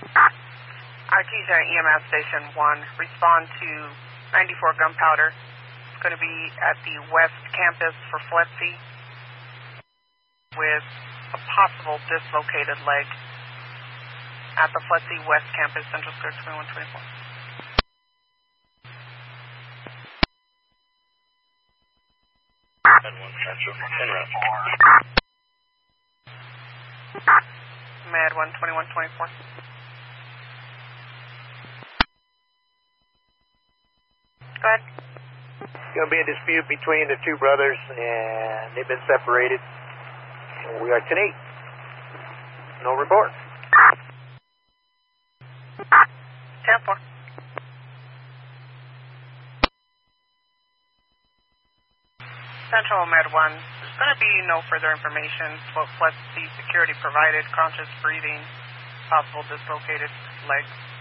Artesia EMS Station 1, respond to 94 Gunpowder. It's going to be at the West Campus for FLETC with a possible dislocated leg at the FLETC West Campus, Central Square 2124. Med 1 2124. Go ahead. It's going to be a dispute between the two brothers, and they've been separated. We are 10-8. No report. 10-4. Central Med 1, there's going to be no further information. What FLETC security provided, conscious breathing, possible dislocated legs.